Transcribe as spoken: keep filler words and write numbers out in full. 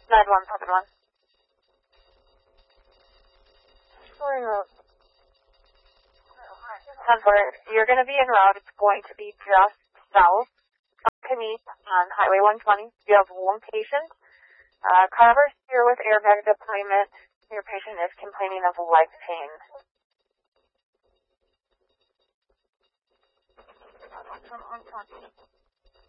nine one seven one. Sorry, uh, ten four, you're going to be en route. It's going to be just south of Canete on Highway one twenty. You have one patient. Uh, Carver's here with airbag deployment. Your patient is complaining of leg pain. one twenty.